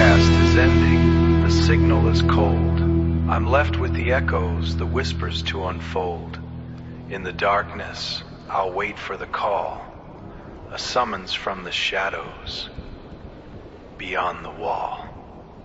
broadcast is ending, the signal is cold. I'm left with the echoes, the whispers to unfold. In the darkness, I'll wait for the call, a summons from the shadows beyond the wall.